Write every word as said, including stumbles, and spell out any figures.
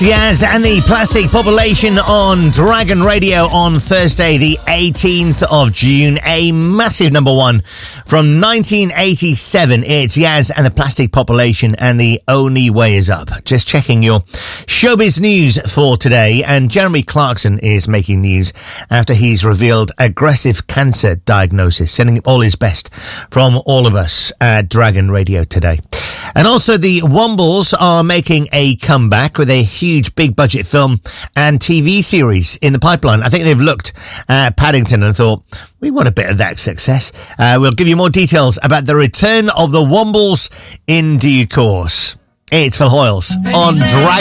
Yaz and the Plastic Population on Dragon Radio on Thursday, the eighteenth of June. A massive number one from nineteen eighty-seven. It's Yaz and the Plastic Population and The Only Way Is Up. Just checking your showbiz news for today. And Jeremy Clarkson is making news after he's revealed aggressive cancer diagnosis. Sending him all his best from all of us at Dragon Radio today. And also the Wombles are making a comeback with a huge big budget film and T V series in the pipeline. I think they've looked at Paddington and thought, we want a bit of that success. Uh, we'll give you more details about the return of the Wombles in due course. It's Phil Hoyles on Dragon.